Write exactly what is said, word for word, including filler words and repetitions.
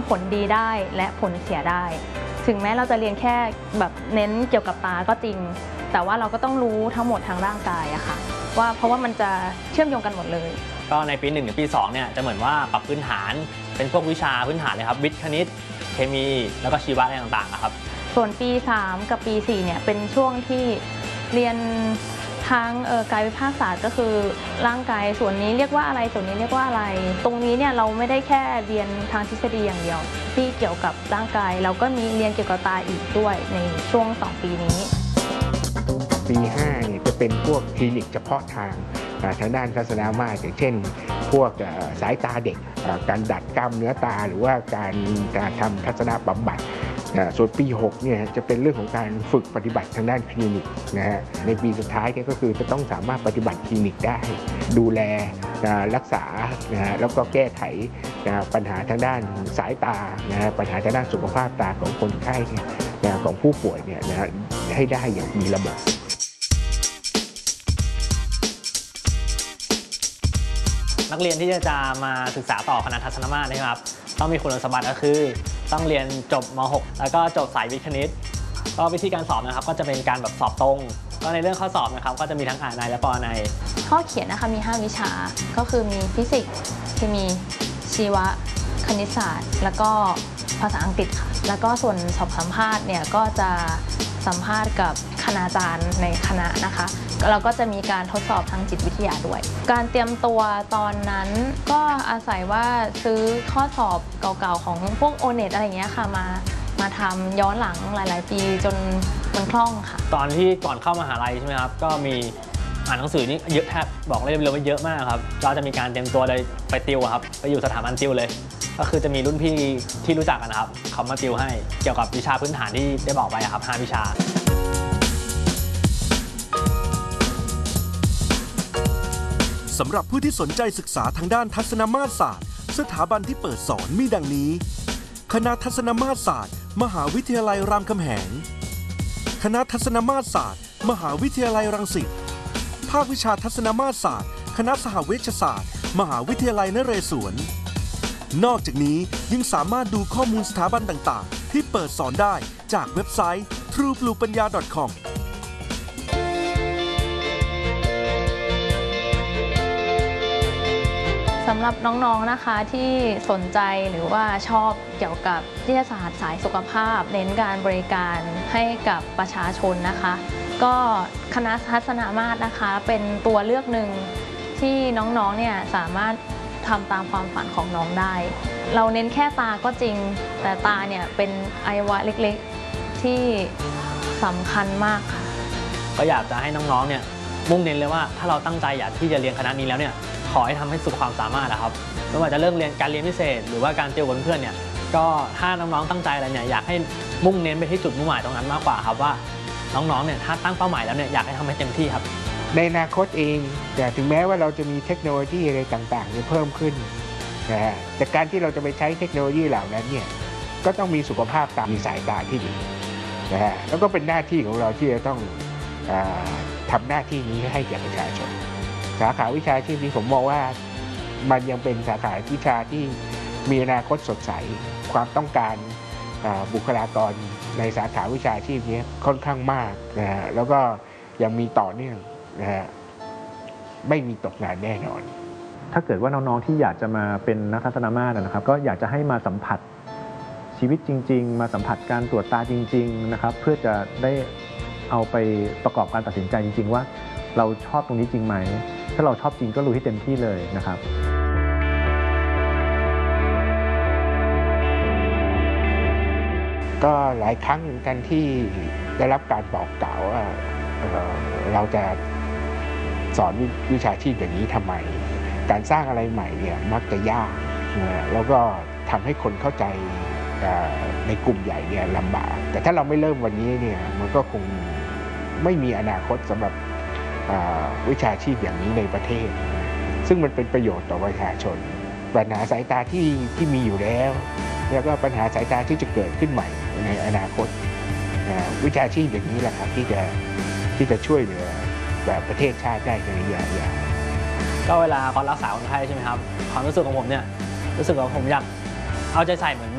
ผลดีได้และผลเสียได้ถึงแม้เราจะเรียนแค่แบบเน้นเกี่ยวกับตาก็จริงแต่ว่าเราก็ต้องรู้ทั้งหมดทางร่างกายอะค่ะว่าเพราะว่ามันจะเชื่อมโยงกันหมดเลยก็ในปีหนึ่งถึงปีสองเนี่ยจะเหมือนว่าปรับพื้นฐานเป็นพวกวิชาพื้นฐานเลยครับวิทย์คณิตเคมีแล้วก็ชีวะอะไรต่างๆครับส่วนปีสามกับปีสี่เนี่ยเป็นช่วงที่เรียนทั้งกายวิภาคศาสตร์ก็คือร่างกายส่วนนี้เรียกว่าอะไรส่วนนี้เรียกว่าอะไรตรงนี้เนี่ยเราไม่ได้แค่เรียนทางทฤษฎีอย่างเดียวที่เกี่ยวกับร่างกายเราก็มีเรียนเกี่ยวกับตาอีกด้วยในช่วงสองปีนี้ปีห้าเนี่ยจะเป็นพวกคลินิกเฉพาะทางทางด้านทัศนมาตรอย่างเช่นพวกสายตาเด็กการดัดกล้ามเนื้อตาหรือว่าการการทำทัศนบำบัดส่วนปีหกเนี่ยจะเป็นเรื่องของการฝึกปฏิบัติทางด้านคลินิกนะฮะในปีสุดท้ายเนี่ยก็คือจะต้องสามารถปฏิบัติคลินิกได้ดูแลรักษานะฮะแล้วก็แก้ไขปัญหาทางด้านสายตานะฮะปัญหาทางด้านสุขภาพตาของคนไข้นะของผู้ป่วยเนี่ยนะให้ได้อย่างมีระบบนักเรียนที่จะมาศึกษาต่อคณะทัศนมาตรนะครับต้องมีคุณสมบัติก็คือต้องเรียนจบม หก แล้วก็จบสายวิทย์คณิตก็วิธีการสอบนะครับก็จะเป็นการแบบสอบตรงก็ในเรื่องข้อสอบนะครับก็จะมีทั้งอ่านในและปอในข้อเขียนนะคะมีห้าวิชาก็คือมีฟิสิกส์เคมีชีวะคณิตศาสตร์แล้วก็ภาษาอังกฤษค่ะแล้วก็ส่วนสอบสัมภาษณ์เนี่ยก็จะสัมภาษณ์กับคณาจารย์ในคณะนะคะเราก็จะมีการทดสอบทางจิตวิทยาด้วยการเตรียมตัวตอนนั้นก็อาศัยว่าซื้อข้อสอบเก่าๆของพวกโอเน็ตอะไรอย่างเงี้ยค่ะมามาทำย้อนหลังหลายๆปีจนมันคล่องค่ะตอนที่ก่อนเข้ามหาลัยใช่ไหมครับก็มีอ่านหนังสือนี่เยอะแทบบอกเลยเลยว่าเยอะมากครับเราจะมีการเตรียมตัวเลยไปติวครับไปอยู่สถาบันติวเลยก็คือจะมีรุ่นพี่ที่รู้จักกันนะครับเขามาติวให้เกี่ยวกับวิชาพื้นฐานที่ได้บอกไปครับห้าวิชาสำหรับผู้ที่สนใจศึกษาทางด้านทัศนมาตรศาสตร์สถาบันที่เปิดสอนมีดังนี้คณะทัศนมาตรศาสตร์มหาวิทยาลัยรามคำแหงคณะทัศนมาตรศาสตร์มหาวิทยาลัยรังสิตภาควิชาทัศนมาตรศาสตร์คณะสหเวชศาสตร์มหาวิทยาลัยนเรศวรนอกจากนี้ยังสามารถดูข้อมูลสถาบันต่างๆที่เปิดสอนได้จากเว็บไซต์ ทรูบลูปัญญา ดอท คอมสำหรับน้องๆนะคะที่สนใจหรือว่าชอบเกี่ยวกับวิทยาศาสตร์สายสุขภาพเน้นการบริการให้กับประชาชนนะคะก็คณะทัศนมาตรนะคะเป็นตัวเลือกหนึ่งที่น้องๆเนี่ยสามารถทำตามความฝันของน้องได้เราเน้นแค่ตาก็จริงแต่ตาเนี่ยเป็นอวัยวะเล็กๆที่สำคัญมากค่ะก็อยากจะให้น้องๆเนี่ยมุ่งเน้นเลยว่าถ้าเราตั้งใจอยากที่จะเรียนคณะนี้แล้วเนี่ยขอให้ทำให้สุดความสามารถนะครับไม่ว่าจะเรื่องเรียนการเรียนพิเศษหรือว่าการติวกับเพื่อนเนี่ยก็ถ้าน้องๆตั้งใจอะไรเนี่ยอยากให้มุ่งเน้นไปที่จุดมุ่งหมายตรงนั้นมากกว่าครับว่าน้องๆเนี่ยถ้าตั้งเป้าหมายแล้วเนี่ยอยากให้ทำให้เต็มที่ครับในอนาคตเองแต่ถึงแม้ว่าเราจะมีเทคโนโลยีอะไรต่างๆเนี่ยเพิ่มขึ้นนะฮะแต่การที่เราจะไปใช้เทคโนโลยีเหล่านั้นเนี่ยก็ต้องมีสุขภาพตามีสายตาที่ดีนะฮะแล้วก็เป็นหน้าที่ของเราที่จะต้องทำหน้าที่นี้ให้แก่ประชาชนสาขาวิชาชีพนี้ผมมองว่ามันยังเป็นสาขาวิชาที่มีอนาคตสดใสความต้องการบุคลากรในสาขาวิชาชีพนี้ค่อนข้างมากนะฮะแล้วก็ยังมีต่อเนื่องนะฮะไม่มีตกงานแน่นอนถ้าเกิดว่าน้องๆที่อยากจะมาเป็นนักทัศนมาตรนะครับก็อยากจะให้มาสัมผัสชีวิตจริงๆมาสัมผัสการตรวจตาจริงๆนะครับเพื่อจะได้เอาไปประกอบการตัดสินใจจริงๆว่าเราชอบตรงนี้จริงไหมถ้าเราชอบจริงก็ลุยให้เต็มที่เลยนะครับก็หลายครั้งเหมือนกันที่ได้รับการบอกกล่าวว่าเราจะสอนวิชาชีพอย่างนี้ทำไมการสร้างอะไรใหม่เนี่ยมักจะยากแล้วก็ทำให้คนเข้าใจในกลุ่มใหญ่เนี่ยลำบากแต่ถ้าเราไม่เริ่มวันนี้เนี่ยมันก็คงไม่มีอนาคตสำหรับวิชาชีพอย่างนี้ในประเทศซึ่งมันเป็นประโยชน์ต่อประชาชนปัญหาสายตาที่ที่มีอยู่แล้วแล้วก็ปัญหาสายตาที่จะเกิดขึ้นใหม่ในอนาคตวิชาชีพอย่างนี้แหละครับที่จะที่จะช่วยเหลือแบบประเทศชาติได้ในระยะยาวก็เวลาคนรักษาคนไข้ใช่ไหมครับความรู้สึกของผมเนี่ยรู้สึกว่าผมอยากเอาใจใส่เหมือน